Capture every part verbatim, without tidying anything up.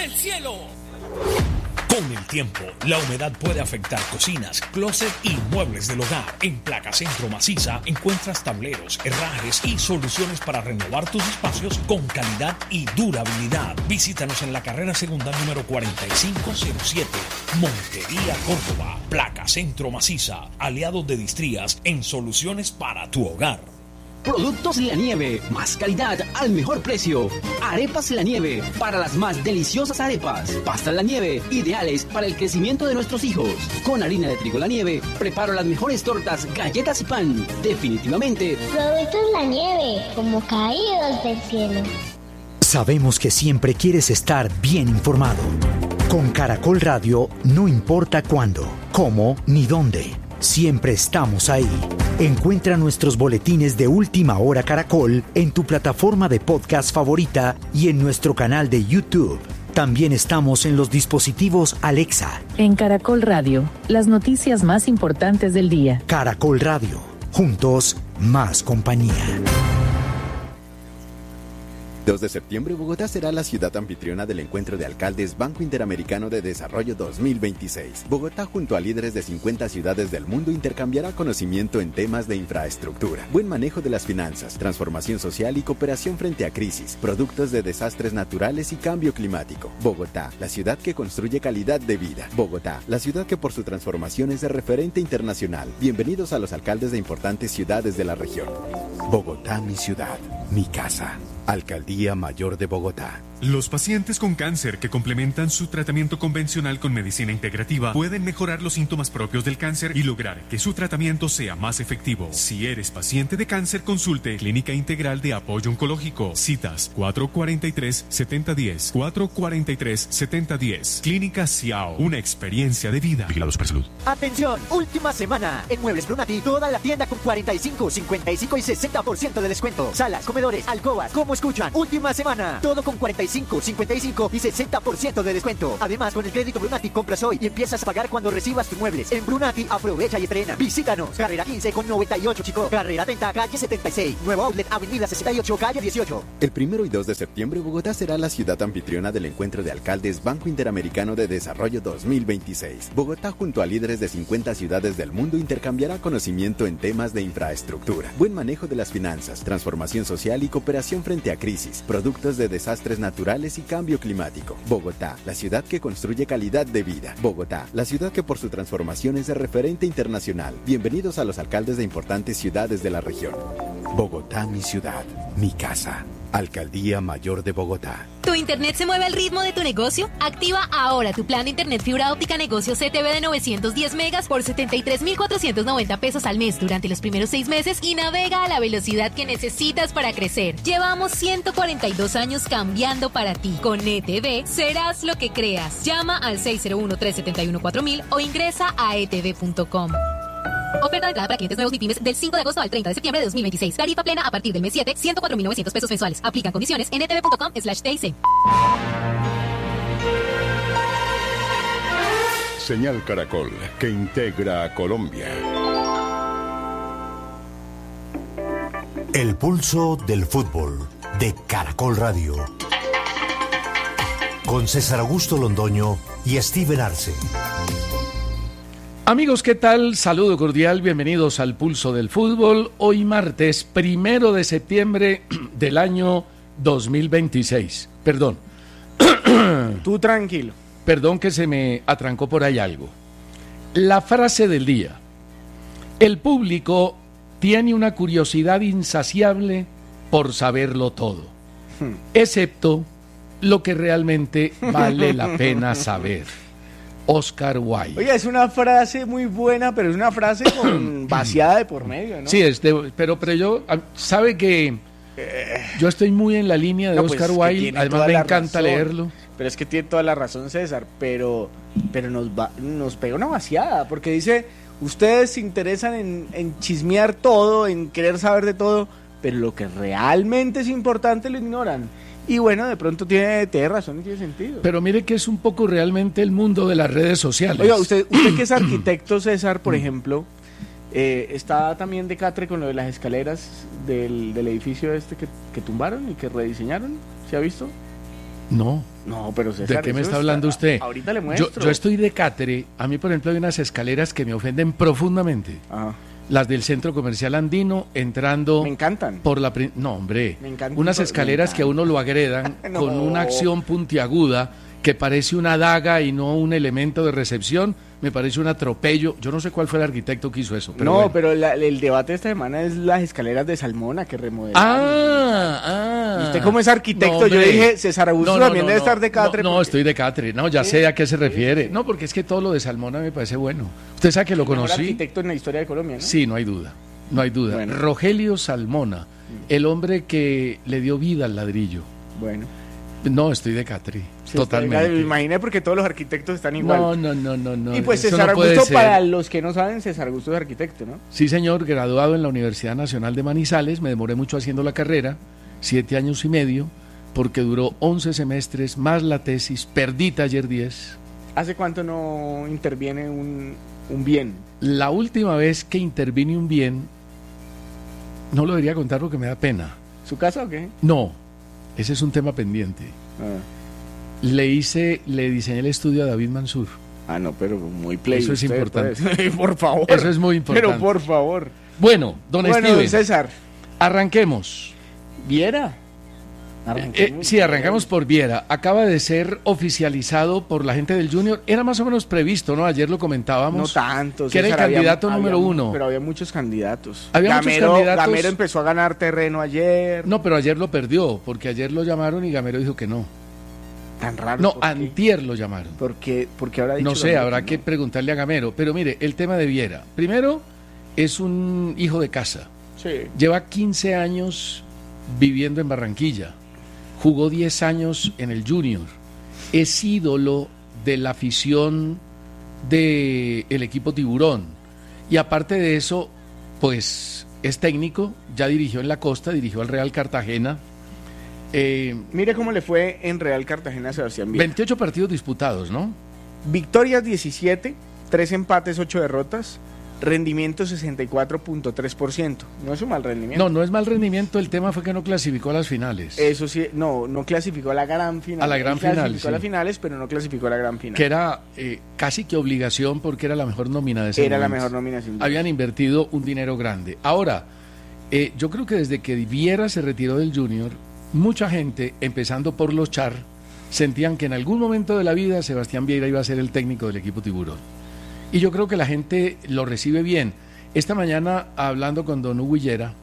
del cielo. Con el tiempo, la humedad puede afectar cocinas, closet y muebles del hogar. En Placa Centro Maciza encuentras tableros, herrajes y soluciones para renovar tus espacios con calidad y durabilidad. Visítanos en la carrera segunda número cuarenta y cinco cero siete, Montería, Córdoba. Placa Centro Maciza, aliados de Distrías en soluciones para tu hogar. Productos La Nieve, más calidad al mejor precio. Arepas La Nieve, para las más deliciosas arepas. Pastas La Nieve, ideales para el crecimiento de nuestros hijos. Con harina de trigo La Nieve, preparo las mejores tortas, galletas y pan. Definitivamente. Productos La Nieve, como caídos del cielo. Sabemos que siempre quieres estar bien informado. Con Caracol Radio, no importa cuándo, cómo ni dónde. Siempre estamos ahí. Encuentra nuestros boletines de Última Hora Caracol en tu plataforma de podcast favorita y en nuestro canal de YouTube. También estamos en los dispositivos Alexa. En Caracol Radio, las noticias más importantes del día. Caracol Radio, juntos, más compañía. dos de septiembre, Bogotá será la ciudad anfitriona del Encuentro de Alcaldes Banco Interamericano de Desarrollo dos mil veintiséis. Bogotá, junto a líderes de cincuenta ciudades del mundo, intercambiará conocimiento en temas de infraestructura, buen manejo de las finanzas, transformación social y cooperación frente a crisis, productos de desastres naturales y cambio climático. Bogotá, la ciudad que construye calidad de vida. Bogotá, la ciudad que por su transformación es de referente internacional. Bienvenidos a los alcaldes de importantes ciudades de la región. Bogotá, mi ciudad, mi casa. Alcaldía Mayor de Bogotá. Los pacientes con cáncer que complementan su tratamiento convencional con medicina integrativa pueden mejorar los síntomas propios del cáncer y lograr que su tratamiento sea más efectivo. Si eres paciente de cáncer, consulte Clínica Integral de Apoyo Oncológico. Citas cuatro cuatro tres, siete cero uno cero, cuatro cuatro tres, siete cero uno cero. Clínica Ciao, una experiencia de vida. Vigilados por Salud. Atención, última semana. En Muebles Brunati, toda la tienda con cuarenta y cinco, cincuenta y cinco y sesenta por ciento de descuento. Salas, comedores, alcobas, como escuchan, última semana. Todo con cuarenta y cinco, cincuenta y cinco y sesenta por ciento de descuento. Además, con el crédito Brunati compras hoy y empiezas a pagar cuando recibas tus muebles. En Brunati, aprovecha y estrena. Visítanos. Carrera quince con noventa y ocho, Chico. Carrera treinta, calle setenta y seis. Nuevo outlet, avenida sesenta y ocho, calle dieciocho. El primero y dos de septiembre, Bogotá será la ciudad anfitriona del Encuentro de Alcaldes Banco Interamericano de Desarrollo dos mil veintiséis. Bogotá, junto a líderes de cincuenta ciudades del mundo, intercambiará conocimiento en temas de infraestructura, buen manejo de las finanzas, transformación social y cooperación frente a crisis, productos de desastres naturales y cambio climático. Bogotá, la ciudad que construye calidad de vida. Bogotá, la ciudad que por su transformación es de referente internacional. Bienvenidos a los alcaldes de importantes ciudades de la región. Bogotá, mi ciudad, mi casa. Alcaldía Mayor de Bogotá. ¿Tu internet se mueve al ritmo de tu negocio? Activa ahora tu plan de internet fibra óptica negocio C T V de novecientos diez megas por setenta y tres mil cuatrocientos noventa pesos al mes durante los primeros seis meses y navega a la velocidad que necesitas para crecer. Llevamos ciento cuarenta y dos años cambiando para ti. Con E T V serás lo que creas. Llama al seis cero uno, tres siete uno, cuatro mil o ingresa a e t v punto com. Oferta de entrada para clientes nuevos MIPYMES del cinco de agosto al treinta de septiembre de dos mil veintiséis. Tarifa plena a partir del mes siete, ciento cuatro mil novecientos pesos mensuales. Aplican condiciones en e t v punto com slash t i c. Señal Caracol, que integra a Colombia. El pulso del fútbol de Caracol Radio. Con César Augusto Londoño y Steven Arce. Amigos, ¿qué tal? Saludo cordial, bienvenidos al Pulso del Fútbol. Hoy martes, primero de septiembre del año dos mil veintiséis. Perdón. Tú tranquilo. Perdón que se me atrancó por ahí algo. La frase del día. El público tiene una curiosidad insaciable por saberlo todo, hmm. excepto lo que realmente vale la pena saber. Oscar Wilde. Oye, es una frase muy buena, pero es una frase con vaciada de por medio, ¿no? Sí, es de, pero, pero yo, sabe que yo estoy muy en la línea de no, Oscar pues, Wilde, además me encanta razón, leerlo. Pero es que tiene toda la razón César, pero, pero nos, va, nos pega una vaciada, porque dice, ustedes se interesan en, en chismear todo, en querer saber de todo, pero lo que realmente es importante lo ignoran. Y bueno, de pronto tiene, tiene razón y tiene sentido. Pero mire que es un poco realmente el mundo de las redes sociales. Oiga, usted, usted que es arquitecto, César, por ejemplo, eh, está también de catre con lo de las escaleras del, del edificio este que, que tumbaron y que rediseñaron, ¿se ha visto? No. No, pero César, ¿de qué me eso está hablando está- usted? Ahorita le muestro. Yo, yo estoy de cátedra. A mí, por ejemplo, hay unas escaleras que me ofenden profundamente. Ajá. Las del Centro Comercial Andino, entrando... Me encantan. Por la pri- no, hombre. Me encantan. Unas Me escaleras que a uno lo agredan No. con una acción puntiaguda que parece una daga y no un elemento de recepción. Me parece un atropello. Yo no sé cuál fue el arquitecto que hizo eso. Pero no, bueno. pero la- el debate de esta semana es las escaleras de Salmona que remodelaron. Ah, ah. Y usted como es arquitecto, No, yo hombre. dije, César Augusto No, no, también no, debe no. estar de catre. No, no, porque- estoy de catre. No, ya Sí. sé a qué se refiere. No, porque es que todo lo de Salmona me parece bueno. Usted sabe que lo Mejor conocí. arquitecto en la historia de Colombia, ¿no? Sí, no hay duda. No hay duda. Bueno. Rogelio Salmona, el hombre que le dio vida al ladrillo. Bueno. No, estoy de Catri. Sí, Totalmente. Me imaginé porque todos los arquitectos están igual. No, no, no, no, no. Y pues eso César no puede Augusto, ser. para los que no saben, César Augusto es arquitecto, ¿no? Sí, señor, graduado en la Universidad Nacional de Manizales. Me demoré mucho haciendo la carrera, siete años y medio, porque duró once semestres, más la tesis. Perdí taller diez. ¿Hace cuánto no interviene un, un bien? La última vez que intervine un bien, no lo debería contar porque me da pena. ¿Su casa o qué? No, ese es un tema pendiente. Ah. Le hice, le diseñé el estudio a David Mansur. Ah, no, pero muy play. Eso es usted, importante. pues. Por favor. Eso es muy importante. Pero por favor. Bueno, don bueno, Steven, don César. arranquemos. ¿Viera? Eh, sí, arrancamos por Viera. Acaba de ser oficializado por la gente del Junior. Era más o menos previsto, ¿no? Ayer lo comentábamos. No tanto. Que era el César, había- candidato había- número uno. Pero había muchos candidatos. Había muchos Gamero, candidatos. Gamero empezó a ganar terreno ayer. No, pero ayer lo perdió, porque ayer lo llamaron y Gamero dijo que no. Tan raro. No, ¿por qué? antier lo llamaron. Porque, porque ahora No sé, habrá que preguntarle a Gamero. Pero mire, el tema de Viera. Primero, es un hijo de casa. Sí. Lleva quince años viviendo en Barranquilla. Jugó diez años en el Junior. Es ídolo de la afición del equipo Tiburón. Y aparte de eso, pues es técnico. Ya dirigió en la costa, dirigió al Real Cartagena. Eh, Mire cómo le fue en Real Cartagena a Sebastián Viera. veintiocho partidos disputados, ¿no? Victorias diecisiete, tres empates, ocho derrotas, rendimiento sesenta y cuatro punto tres por ciento. No es un mal rendimiento. No, no es mal rendimiento. El tema fue que no clasificó a las finales. Eso sí, no, no clasificó a la gran final. A la gran Él final, clasificó sí. a las finales, pero no clasificó a la gran final. Que era eh, casi que obligación porque era la mejor nómina de ese Era la momento. mejor nómina, sin duda. Habían invertido un dinero grande. Ahora, eh, yo creo que desde que Viera se retiró del Junior, mucha gente, empezando por los Char, sentían que en algún momento de la vida Sebastián Vieira iba a ser el técnico del equipo Tiburón. Y yo creo que la gente lo recibe bien. Esta mañana, hablando con don Hugo Higuera,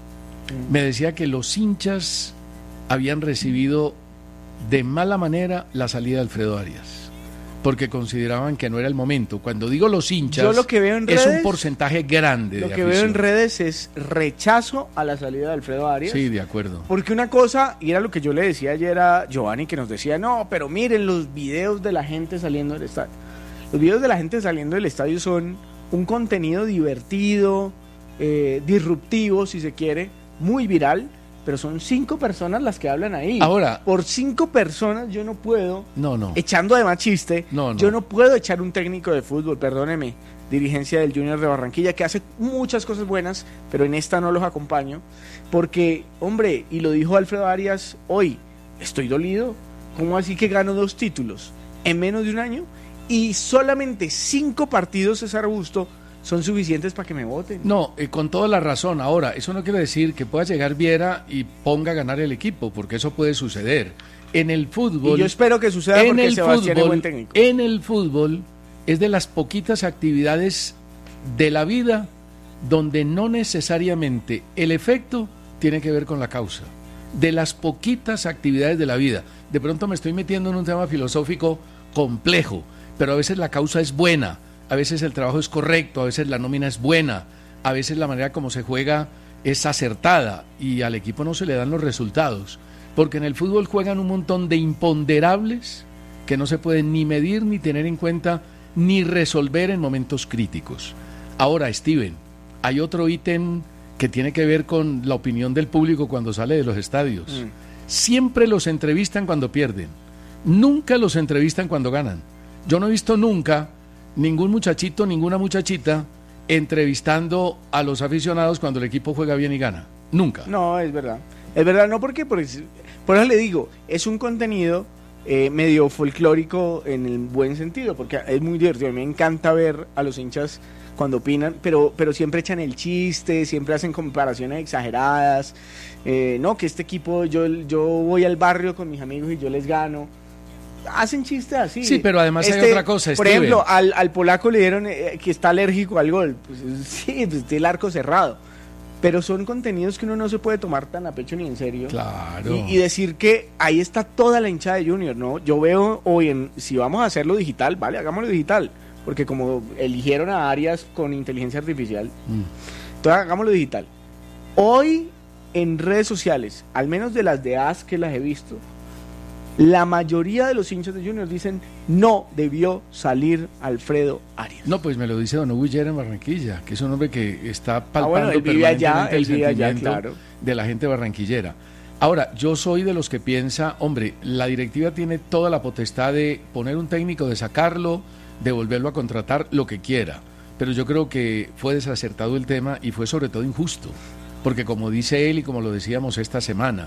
me decía que los hinchas habían recibido de mala manera la salida de Alfredo Arias, porque consideraban que no era el momento. Cuando digo los hinchas, Yo lo que veo en es un redes- porcentaje grande Lo de que veo en afición. redes es rechazo a la salida de Alfredo Arias. Sí, de acuerdo. Porque una cosa, y era lo que yo le decía ayer a Giovanni, que nos decía, no, pero miren los videos de la gente saliendo del estadio. Los videos de la gente saliendo del estadio son un contenido divertido, eh, disruptivo, si se quiere, muy viral, pero son cinco personas las que hablan ahí. Ahora- por cinco personas yo no puedo, No, no. echando además chiste, No, no. yo no puedo echar un técnico de fútbol, perdóneme, dirigencia del Junior de Barranquilla, que hace muchas cosas buenas, pero en esta no los acompaño, porque, hombre, y lo dijo Alfredo Arias hoy, estoy dolido, ¿cómo así que gano dos títulos en menos de un año? Y solamente cinco partidos, César Augusto, son suficientes para que me voten. No, eh, con toda la razón. Ahora, eso no quiere decir que pueda llegar Viera y ponga a ganar el equipo, porque eso puede suceder. En el fútbol... Y yo espero que suceda en porque el Sebastián es fútbol, buen técnico. En el fútbol es de las poquitas actividades de la vida donde no necesariamente el efecto tiene que ver con la causa. De las poquitas actividades de la vida. De pronto me estoy metiendo en un tema filosófico complejo, pero a veces la causa es buena, a veces el trabajo es correcto, a veces la nómina es buena, a veces la manera como se juega es acertada y al equipo no se le dan los resultados, porque en el fútbol juegan un montón de imponderables que no se pueden ni medir, ni tener en cuenta, ni resolver en momentos críticos. Ahora, Steven, hay otro ítem que tiene que ver con la opinión del público cuando sale de los estadios. Mm. Siempre los entrevistan cuando pierden, nunca los entrevistan cuando ganan. Yo no he visto nunca ningún muchachito, ninguna muchachita entrevistando a los aficionados cuando el equipo juega bien y gana. Nunca. No, es verdad. Es verdad, no, porque por, por eso le digo, es un contenido eh, medio folclórico en el buen sentido, porque es muy divertido. A mí me encanta ver a los hinchas cuando opinan, pero, pero siempre echan el chiste, siempre hacen comparaciones exageradas. Eh, no, que este equipo, yo, yo voy al barrio con mis amigos y yo les gano. Hacen chistes así. Sí, pero además este, hay otra cosa, por Steven. ejemplo, al, al polaco le dieron eh, que está alérgico al gol. Pues sí, pues tiene el arco cerrado. Pero son contenidos que uno no se puede tomar tan a pecho ni en serio. Claro. Y, y decir que ahí está toda la hinchada de Junior, ¿no? Yo veo hoy, en, si vamos a hacerlo digital, vale, hagámoslo digital. Porque como eligieron a Arias con inteligencia artificial, mm. entonces hagámoslo digital. Hoy en redes sociales, al menos de las de A S que las he visto, la mayoría de los hinchas de Junior dicen no debió salir Alfredo Arias. No, pues me lo dice don Hugo Higuera en Barranquilla, que es un hombre que está palpando ah, bueno, él vive allá, el él vive allá, sentimiento claro. de la gente barranquillera. Ahora, yo soy de los que piensa, hombre, la directiva tiene toda la potestad de poner un técnico, de sacarlo, de volverlo a contratar, lo que quiera. Pero yo creo que fue desacertado el tema y fue sobre todo injusto. Porque como dice él y como lo decíamos esta semana,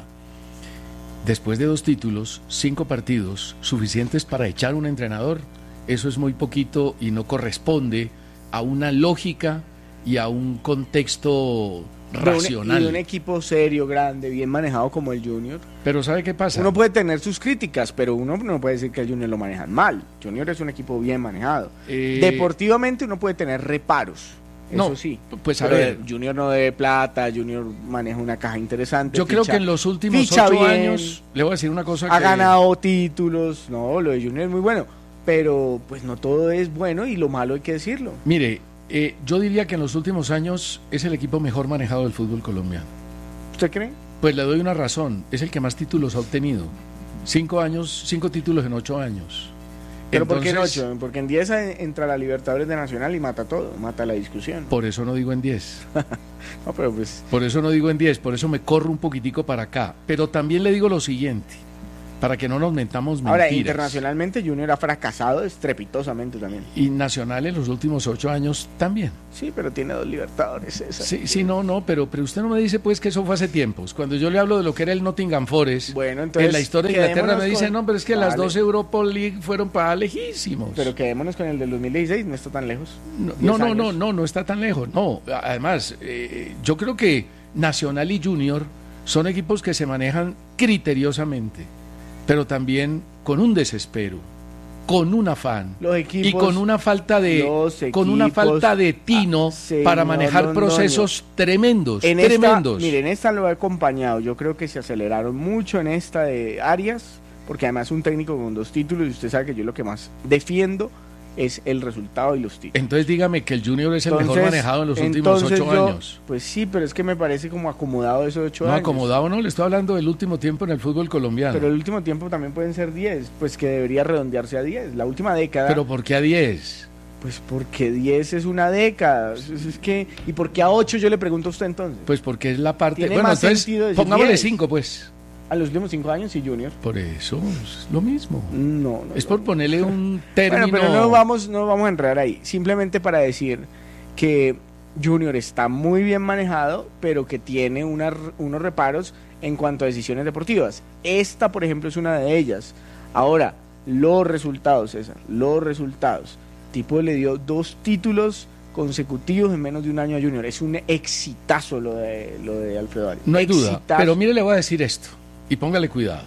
después de dos títulos, cinco partidos, suficientes para echar un entrenador, eso es muy poquito y no corresponde a una lógica y a un contexto racional. Y de un equipo serio, grande, bien manejado como el Junior. Pero ¿sabe qué pasa? Uno puede tener sus críticas, pero uno no puede decir que el Junior lo manejan mal. Junior es un equipo bien manejado. Eh... Deportivamente uno puede tener reparos. Eso no, sí, pues a ver, Junior no debe plata, Junior maneja una caja interesante. Yo ficha, creo que en los últimos ocho bien, años, le voy a decir una cosa ha que... ganado títulos, no, lo de Junior es muy bueno, pero pues no todo es bueno y lo malo hay que decirlo. Mire, eh, yo diría que en los últimos años es el equipo mejor manejado del fútbol colombiano. ¿Usted cree? Pues le doy una razón, es el que más títulos ha obtenido, cinco años, cinco títulos en ocho años. ¿Pero Entonces, por qué en ocho? Porque en diez entra la Libertadores de Nacional y mata todo, mata la discusión. Por eso no digo en diez. No, pero pues... Por eso no digo en diez, por eso me corro un poquitico para acá. Pero también le digo lo siguiente, para que no nos mentamos mentiras. Ahora, internacionalmente Junior ha fracasado estrepitosamente también. Y Nacional en los últimos ocho años también. Sí, pero tiene dos Libertadores. Esa. Sí, sí, no, no, pero, pero usted no me dice pues que eso fue hace tiempos. Cuando yo le hablo de lo que era el Nottingham Forest, bueno, entonces, en la historia de Inglaterra me dice, con... no, pero es que vale. las dos Europa League fueron para lejísimos. Pero quedémonos con el del dos mil dieciséis, no está tan lejos. No, no, no, no, no, no está tan lejos. No, además, eh, yo creo que Nacional y Junior son equipos que se manejan criteriosamente, pero también con un desespero, con un afán los equipos, y con una falta de equipos, con una falta de tino ah, sí, para manejar no, no, tremendos, no, no. tremendos, en tremendos. Esta, miren, esta lo he acompañado. Yo creo que se aceleraron mucho en esta de Arias, porque además un técnico con dos títulos y usted sabe que yo lo que más defiendo es el resultado y los títulos. Entonces dígame que el Junior es el entonces, mejor manejado en los últimos ocho yo, años. Pues sí, pero es que me parece como acomodado esos ocho no, años. No, acomodado no, le estoy hablando del último tiempo en el fútbol colombiano. Pero el último tiempo también pueden ser diez, pues que debería redondearse a diez, la última década. ¿Pero por qué a diez? Pues porque diez es una década, es, es que, ¿y por qué a ocho yo le pregunto a usted entonces? Pues porque es la parte, ¿Tiene bueno, más entonces sentido decir pongámosle diez? cinco pues. A los últimos cinco años y Junior. Por eso, es lo mismo. No, no. Es no, por no. ponerle un término. Bueno, pero no vamos, no vamos a enredar ahí. Simplemente para decir que Junior está muy bien manejado, pero que tiene una, unos reparos en cuanto a decisiones deportivas. Esta, por ejemplo, es una de ellas. Ahora, los resultados, César, los resultados. Tipo le dio dos títulos consecutivos en menos de un año a Junior. Es un exitazo lo de, lo de Alfredo Arias. No hay exitazo. duda, pero mire, le voy a decir esto, y póngale cuidado.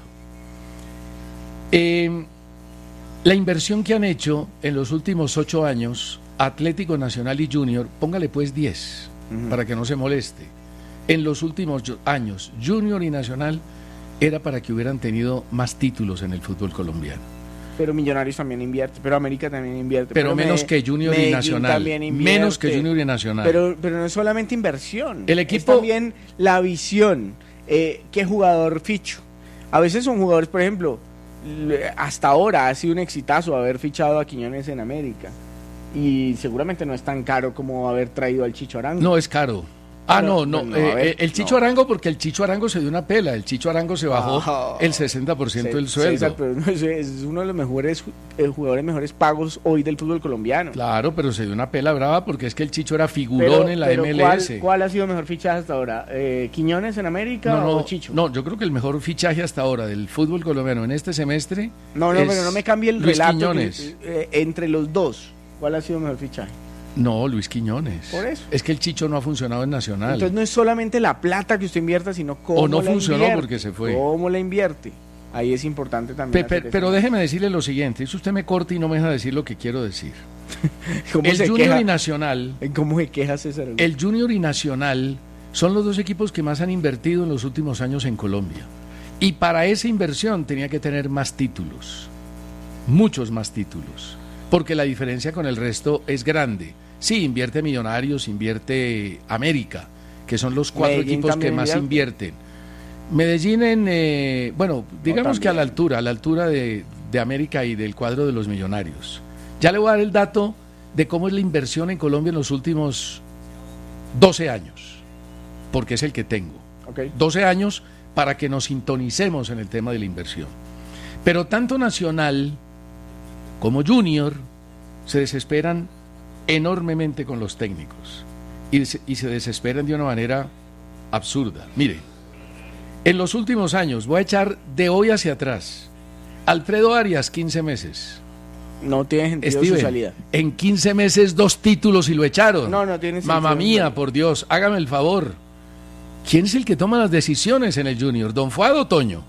Eh, la inversión que han hecho en los últimos ocho años, Atlético Nacional y Junior, póngale pues diez, uh-huh. para que no se moleste. En los últimos años, Junior y Nacional era para que hubieran tenido más títulos en el fútbol colombiano. Pero Millonarios también invierte, pero América también invierte. Pero, pero menos me, que Junior y Nacional. Menos que Junior y Nacional. Pero, pero no es solamente inversión. El equipo... Es también la visión. Eh, ¿Qué jugador ficho? A veces son jugadores, por ejemplo, hasta ahora ha sido un exitazo haber fichado a Quiñones en América. Y seguramente no es tan caro como haber traído al Chicho Arango. No, es caro. Ah, no, no, no, eh, a ver, eh, el Chicho no. Arango, porque el Chicho Arango se dio una pela, el Chicho Arango se bajó Ah, el sesenta por ciento del Sí, sueldo. César, pero no, es, es uno de los mejores eh, jugadores mejores pagos hoy del fútbol colombiano. Claro, pero se dio una pela brava porque es que el Chicho era figurón Pero- en la pero M L S. ¿cuál, ¿Cuál ha sido el mejor fichaje hasta ahora? Eh, ¿Quiñones en América No, no, o Chicho? no, yo creo que el mejor fichaje hasta ahora del fútbol colombiano en este semestre No, no, es pero no me cambie el Luis relato. Quiñones. que- eh, entre los dos, ¿cuál ha sido el mejor fichaje? No, Luis Quiñones. Por eso. Es que el Chicho no ha funcionado en Nacional. Entonces no es solamente la plata que usted invierta, sino cómo O no la funcionó invierte, porque se fue. Cómo la invierte. Ahí es importante Pe- también. pe- hacer pero eso. déjeme decirle lo siguiente, si usted me corta y no me deja decir lo que quiero decir. ¿Cómo El se Junior queja? y Nacional, ¿Cómo se queja César? el Junior y Nacional son los dos equipos que más han invertido en los últimos años en Colombia. Y para esa inversión tenía que tener más títulos, muchos más títulos, porque la diferencia con el resto es grande. Sí, invierte Millonarios, invierte América, que son los cuatro Medellín equipos que también más invierte. invierten. Medellín en, eh, bueno, digamos que a la altura, a la altura de, de América y del cuadro de los Millonarios. Ya le voy a dar el dato de cómo es la inversión en Colombia en los últimos doce años, porque es el que tengo. Okay. doce años para que nos sintonicemos en el tema de la inversión. Pero tanto Nacional como Junior se desesperan enormemente con los técnicos y se, y se desesperan de una manera absurda. Mire, en los últimos años, voy a echar de hoy hacia atrás, Alfredo Arias, quince meses. No tiene sentido Steven, su salida. en quince meses dos títulos y lo echaron. No, no tiene sentido. Mamá mía, por Dios, hágame el favor. ¿Quién es el que toma las decisiones en el Junior? ¿Don Fuado o Toño?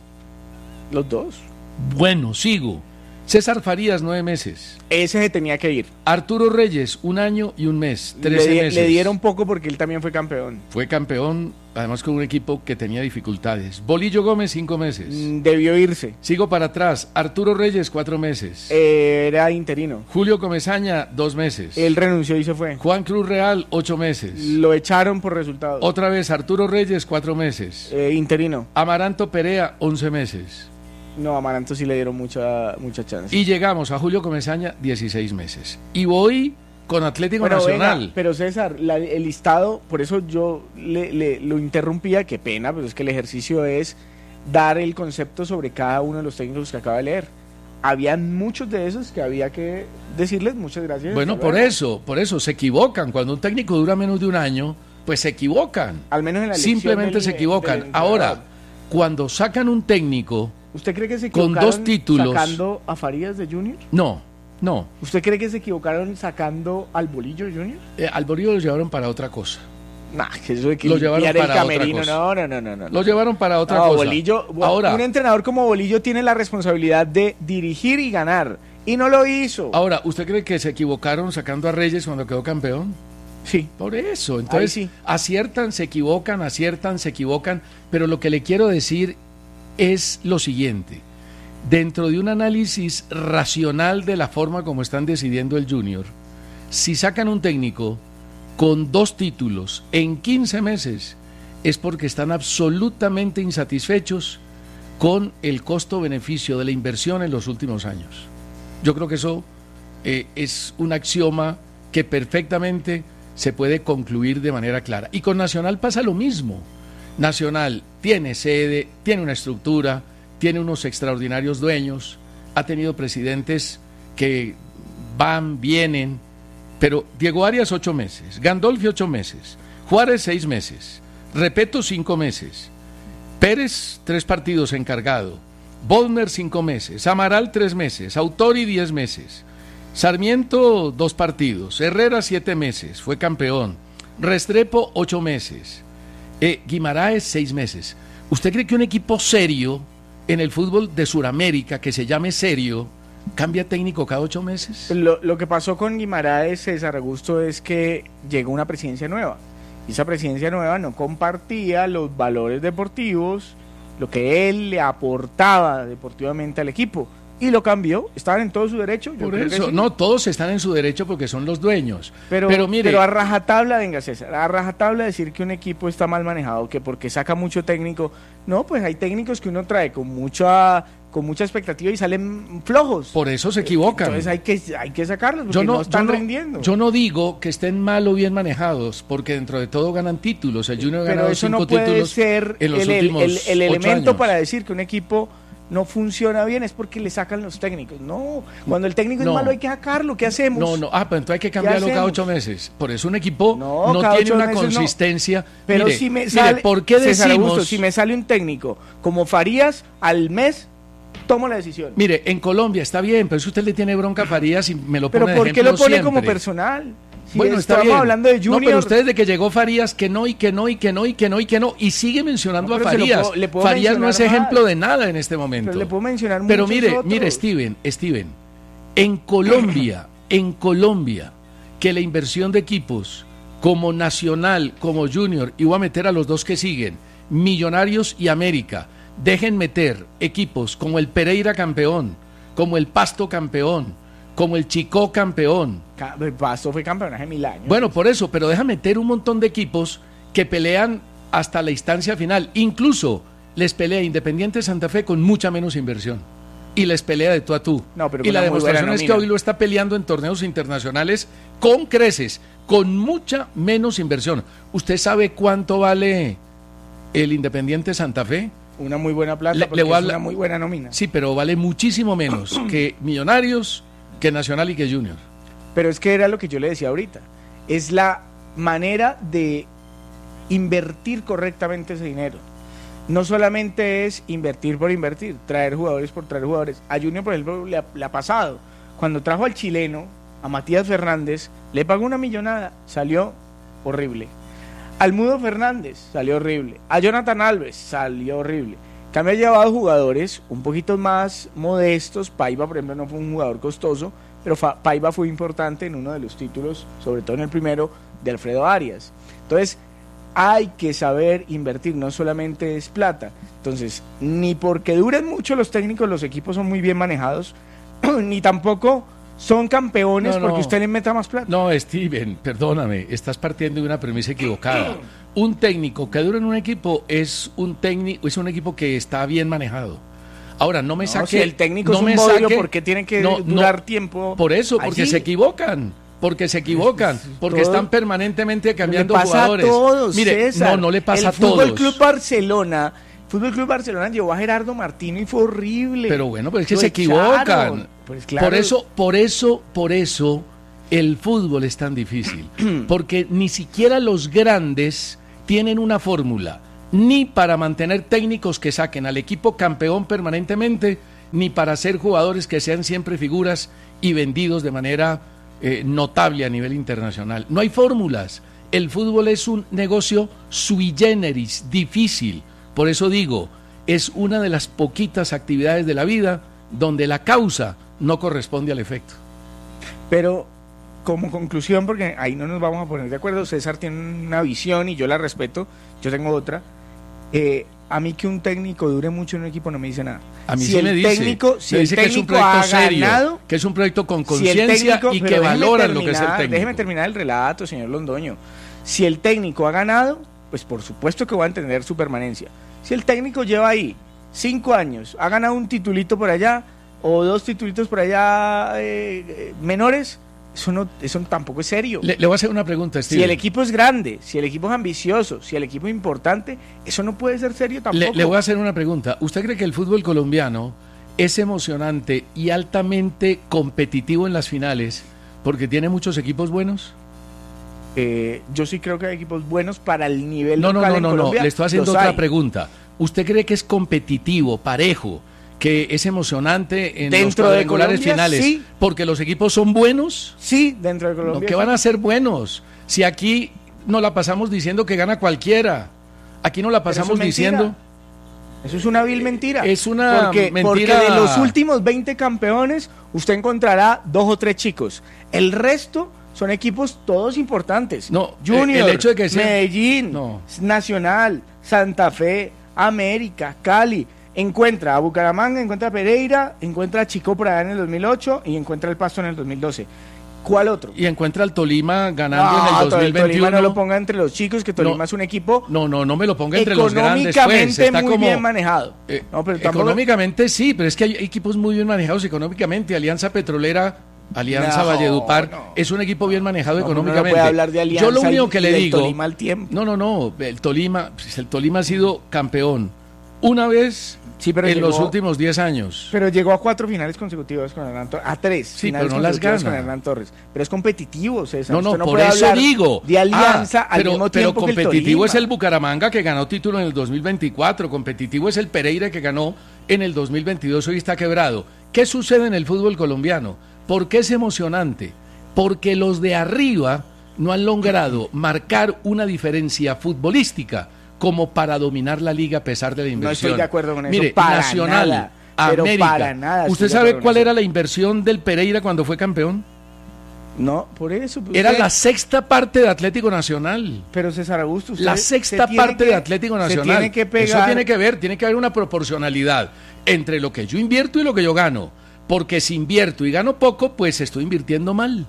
Los dos. Bueno, sigo. César Farías, nueve meses. Ese se tenía que ir. Arturo Reyes, un año y un mes, trece le, di- meses. le dieron poco porque él también fue campeón. Fue campeón, además con un equipo que tenía dificultades. Bolillo Gómez, cinco meses. Mm, Debió irse. Sigo para atrás. Arturo Reyes, cuatro meses. Eh, era interino. Julio Comesaña, dos meses. Él renunció y se fue. Juan Cruz Real, ocho meses. Lo echaron por resultados. Otra vez, Arturo Reyes, cuatro meses. Eh, interino. Amaranto Perea, once meses. No, a Amaranto sí le dieron mucha, mucha chance. Y llegamos a Julio Comesaña, dieciséis meses. Y voy con Atlético Bueno, Nacional. venga, pero César, la- el listado, por eso yo le, le- lo interrumpía, qué pena, pero es que el ejercicio es dar el concepto sobre cada uno de los técnicos que acaba de leer. Habían muchos de esos que había que decirles muchas gracias. Bueno, hasta por luego. eso, por eso, se equivocan. Cuando un técnico dura menos de un año, pues se equivocan. Al menos en la elección Simplemente del- se equivocan. del entrenador. Ahora, cuando sacan un técnico, ¿Usted cree que se con equivocaron dos títulos- sacando a Farías de Junior? no, no. ¿Usted cree que se equivocaron sacando al Bolillo de Junior? Eh, al Bolillo lo llevaron para otra cosa. Nah, que eso de que Lo llevaron limpiar el para otra camerino, cosa. no, no, no, no, no. Lo llevaron para otra No, cosa. Bolillo, Ahora, un entrenador como Bolillo tiene la responsabilidad de dirigir y ganar, y no lo hizo. ahora, ¿usted cree que se equivocaron sacando a Reyes cuando quedó campeón? Sí. Por eso, entonces sí. aciertan, se equivocan, aciertan, se equivocan, pero lo que le quiero decir es lo siguiente. Dentro de un análisis racional de la forma como están decidiendo el Junior, si sacan un técnico con dos títulos en quince meses, es porque están absolutamente insatisfechos con el costo-beneficio de la inversión en los últimos años. Yo creo que eso eh, es un axioma que perfectamente se puede concluir de manera clara. Y con Nacional pasa lo mismo. Nacional tiene sede, tiene una estructura, tiene unos extraordinarios dueños, ha tenido presidentes que van, vienen, pero Diego Arias ocho meses, Gandolfi ocho meses, Juárez seis meses, Repeto cinco meses, Pérez tres partidos encargado, Bodmer cinco meses, Amaral tres meses, Autori diez meses, Sarmiento dos partidos, Herrera siete meses, fue campeón, Restrepo ocho meses, eh, Guimaraes seis meses. ¿Usted cree que un equipo serio en el fútbol de Sudamérica, que se llame serio, cambia técnico cada ocho meses? Lo, lo que pasó con Guimaraes, César Augusto, es que llegó una presidencia nueva. Y esa presidencia nueva no compartía los valores deportivos, lo que él le aportaba deportivamente al equipo. Y lo cambió, estaban en todo su derecho. yo Por creo que eso, sí. no, todos están en su derecho porque son los dueños. Pero, pero mire, pero a rajatabla, venga César, a rajatabla decir que un equipo está mal manejado, que porque saca mucho técnico, no, pues hay técnicos que uno trae con mucha con mucha expectativa y salen flojos. Por eso se equivocan. Entonces hay que, hay que sacarlos porque yo no, no están yo no, rindiendo. Yo no digo que estén mal o bien manejados, porque dentro de todo ganan títulos. El Junior ha Pero ganado eso cinco no puede títulos ser en los el, el, últimos el, el elemento ocho años. para decir que un equipo no funciona bien es porque le sacan los técnicos. No, cuando el técnico No. es malo hay que sacarlo. ¿Qué hacemos? No, no, ah, pero entonces hay que cambiarlo cada hacemos? ocho meses. Por eso un equipo No, no, cada tiene ocho una meses no. consistencia. Pero Mire, si me mire, sale, ¿por qué César decimos? Augusto, si me sale un técnico como Farías al mes, tomo la decisión. Mire, en Colombia está bien, pero si usted le tiene bronca a Farías y me lo pone Pero de ¿por qué ejemplo lo pone siempre. como personal? Si Bueno, está estamos bien. hablando de Junior. No, pero usted desde que llegó Farías, que no, y que no, y que no, y que no, y que no, y sigue mencionando No, a pero se lo Farías. puedo- le puedo Farías no es mencionar ejemplo más. de nada en este momento. Pero le puedo mencionar Pero muchos mire, otros. mire, Steven, Steven, en Colombia, en Colombia, que la inversión de equipos como Nacional, como Junior, y voy a meter a los dos que siguen, Millonarios y América, dejen meter equipos como el Pereira campeón, como el Pasto campeón, como el Chicó campeón. Ca- El Pasto fue campeón hace mil años. Bueno, por eso, pero deja meter un montón de equipos que pelean hasta la instancia final. Incluso les pelea Independiente Santa Fe con mucha menos inversión. Y les pelea de tú a tú. No, pero y con la una muy buena demostración es que nómina. hoy lo está peleando en torneos internacionales con creces, con mucha menos inversión. ¿Usted sabe cuánto vale el Independiente Santa Fe? Una muy buena plata Le- porque le voy a es hablar- una muy buena nómina. Sí, pero vale muchísimo menos que Millonarios, que Nacional y que Junior. Pero es que era lo que yo le decía ahorita. Es la manera de invertir correctamente ese dinero. No solamente es invertir por invertir, traer jugadores por traer jugadores. A Junior, por ejemplo, le ha, le ha pasado. Cuando trajo al chileno, a Matías Fernández, le pagó una millonada, salió horrible. Al Mudo Fernández, salió horrible. A Jonathan Alves, salió horrible. Cambio ha llevado jugadores un poquito más modestos. Paiva, por ejemplo, no fue un jugador costoso, pero Fa- Paiva fue importante en uno de los títulos, sobre todo en el primero, de Alfredo Arias. Entonces, hay que saber invertir, no solamente es plata. Entonces, ni porque duren mucho los técnicos, los equipos son muy bien manejados, ni tampoco son campeones No, no. porque usted le meta más plata. No, Steven, perdóname, estás partiendo de una premisa equivocada. Un técnico que dura en un equipo es un técnico, es un equipo que está bien manejado. Ahora, no me No, saque... si el técnico no es un me bodrio, saque- ¿por qué tiene que no, durar no, tiempo Por eso, porque allí? se equivocan. Porque se equivocan, porque Todo- están permanentemente cambiando le pasa jugadores. a todos, Mire, César. no, no le pasa el a todos. Fútbol Club Barcelona, Fútbol Club Barcelona llevó a Gerardo Martino y fue horrible. Pero bueno, pero es que Lo se equivocan. echaron. Pues claro. Por eso, por eso, por eso el fútbol es tan difícil, porque ni siquiera los grandes tienen una fórmula, ni para mantener técnicos que saquen al equipo campeón permanentemente, ni para ser jugadores que sean siempre figuras y vendidos de manera eh, notable a nivel internacional. No hay fórmulas. El fútbol es un negocio sui generis, difícil. Por eso digo, es una de las poquitas actividades de la vida donde la causa no corresponde al efecto. Pero como conclusión, porque ahí no nos vamos a poner de acuerdo, César tiene una visión y yo la respeto, yo tengo otra. Eh, a mí que un técnico dure mucho en un equipo no me dice nada. A mí si sí el me dice, técnico, si me el dice que es un técnico proyecto ha serio, ganado, que es un proyecto con si el conciencia técnico- y pero que déjeme valoran lo que es el terminar, técnico. Déjeme terminar el relato, señor Londoño. Si el técnico ha ganado, pues por supuesto que va a entender su permanencia. Si el técnico lleva ahí cinco años, ha ganado un titulito por allá o dos titulitos por allá eh, eh, menores, eso no, eso tampoco es serio. Le, le voy a hacer una pregunta, Si Steven. el equipo es grande, si el equipo es ambicioso, si el equipo es importante, eso no puede ser serio tampoco. Le, le voy a hacer una pregunta. ¿Usted cree que el fútbol colombiano es emocionante y altamente competitivo en las finales porque tiene muchos equipos buenos? Eh, yo sí creo que hay equipos buenos para el nivel No, no, local no, en no, no. Colombia, Le estoy haciendo los otra hay. pregunta. ¿Usted cree que es competitivo, parejo, que es emocionante en Dentro los de cuadrangulares Colombia, finales? sí. ¿Porque los equipos son buenos? Sí, dentro de No, Colombia. que van a ser buenos. Si aquí nos la pasamos diciendo que gana cualquiera. Aquí nos la Pero eso pasamos es mentira. diciendo... Eso es una vil mentira. Es una porque, mentira. Porque de los últimos veinte campeones, usted encontrará dos o tres chicos. El resto son equipos todos importantes. No, Junior, el hecho de que sea- Medellín, No. Nacional, Santa Fe, América, Cali. Encuentra a Bucaramanga, encuentra a Pereira, encuentra a Chico por allá en el dos mil ocho y encuentra el Pasto en el dos mil doce. cuál otro? Y encuentra al Tolima ganando no, en el dos mil veintiuno. Tolima no lo ponga entre los chicos, que Tolima no, es un equipo... No, no, no me lo ponga entre los grandes. Económicamente pues, muy como, bien manejado. Eh, no, pero tampoco... Económicamente sí, pero es que hay equipos muy bien manejados económicamente. Alianza Petrolera, Alianza no, Valledupar, no. es un equipo bien manejado no, económicamente. No puede hablar de Alianza. Yo lo único que le digo... Tolima al tiempo. No, no, no, el Tolima, el Tolima ha sido campeón una vez... Sí, pero en llegó, los últimos diez años. Pero llegó a cuatro finales consecutivas con Hernán Torres. A tres sí, finales pero no las consecutivas gana. con Hernán Torres. Pero es competitivo, César. No, no, no por eso digo. De Alianza ah, al pero, mismo pero tiempo que el competitivo Tolima. es el Bucaramanga que ganó título en el dos mil veinticuatro. Competitivo es el Pereira que ganó en el dos mil veintidós. Hoy está quebrado. ¿Qué sucede en el fútbol colombiano? ¿Por qué es emocionante? Porque los de arriba no han logrado marcar una diferencia futbolística como para dominar la liga a pesar de la inversión. No estoy de acuerdo con eso. Mire, para Nacional, nada, pero América. para nada. ¿Usted sabe cuál era la inversión del Pereira cuando fue campeón? No, por eso. Pues era usted... la sexta parte de Atlético Nacional. Pero César Augusto, usted la sexta parte que, de Atlético Nacional. Se tiene que pegar... Eso tiene que ver, tiene que haber una proporcionalidad entre lo que yo invierto y lo que yo gano. Porque si invierto y gano poco, pues estoy invirtiendo mal.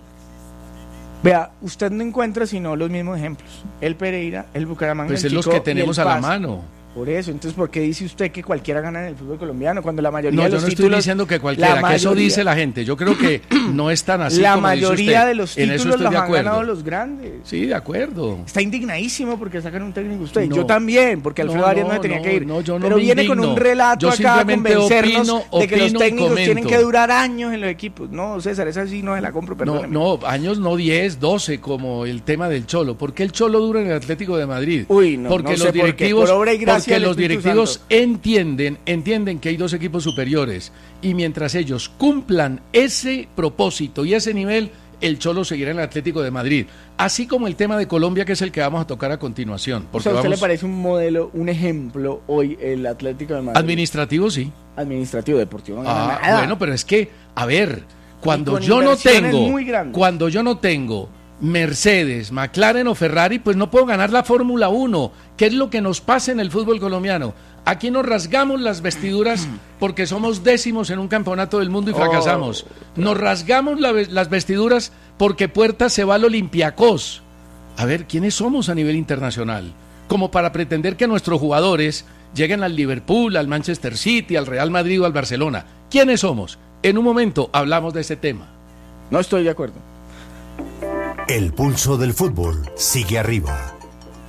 Vea, usted no encuentra sino los mismos ejemplos. El Pereira, el Bucaramanga, pues el es Chico los que tenemos y el a la Pasto. mano. Por eso, entonces, ¿por qué dice usted que cualquiera gana en el fútbol colombiano? Cuando la mayoría no, de los yo no títulos... estoy diciendo que cualquiera, que mayoría, eso dice la gente. Yo creo que no es tan así la como dice mayoría usted. de los En títulos eso estoy los de han acuerdo. ganado los grandes. Sí, de acuerdo. Está indignadísimo porque sacan un técnico usted. No. Yo también, porque Alfredo No, Arias no, no se tenía no, que ir. No, yo no Pero me viene indigno. con un relato yo acá a convencernos opino, de que los opino, técnicos comento. tienen que durar años en los equipos. No, César, esa sí no se la compro, No, perdóneme. no, años no diez, doce, como el tema del Cholo. ¿Por qué el Cholo dura en el Atlético de Madrid? Uy, no, porque no sé los por qué. directivos, Por obra y gracia porque del los Espíritu directivos Santo. entienden, entienden que hay dos equipos superiores y mientras ellos cumplan ese propósito y ese nivel, el Cholo seguirá en el Atlético de Madrid. Así como el tema de Colombia, que es el que vamos a tocar a continuación. O sea, ¿a usted vamos... le parece un modelo, un ejemplo hoy el Atlético de Madrid? Administrativo, sí. Administrativo, deportivo. No ah, nada. Bueno, pero es que, a ver, cuando con yo no tengo, muy cuando yo no tengo Mercedes, McLaren o Ferrari, pues no puedo ganar la Fórmula uno. ¿Qué es lo que nos pasa en el fútbol colombiano? Aquí nos rasgamos las vestiduras porque somos décimos en un campeonato del mundo y fracasamos. Oh. Nos rasgamos la, las vestiduras porque Puerta se va al Olympiacos. A ver, ¿quiénes somos a nivel internacional? Como para pretender que nuestros jugadores lleguen al Liverpool, al Manchester City, al Real Madrid o al Barcelona. ¿Quiénes somos? En un momento hablamos de ese tema. No estoy de acuerdo. El pulso del fútbol sigue arriba.